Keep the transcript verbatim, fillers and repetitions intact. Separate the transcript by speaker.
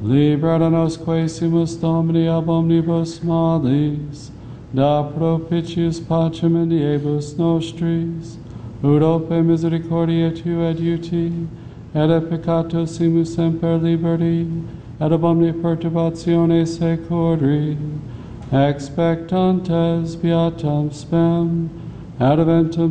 Speaker 1: Libera nos quaesimus Domini ab omnibus malis, da propitius pacem in diebus nostris, ut ope misericordiae tu et iuti, et a peccato simus semper liberi, et ab omnia perturbatione securi, expectantes beatam spem, adventum